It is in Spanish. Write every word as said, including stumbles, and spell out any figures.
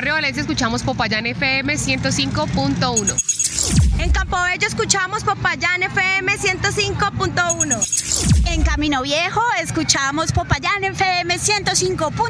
Barrio Valencia escuchamos Popayán F M ciento cinco punto uno. En Campobello escuchamos Popayán F M ciento cinco punto uno. En Camino Viejo escuchamos Popayán F M ciento cinco punto uno.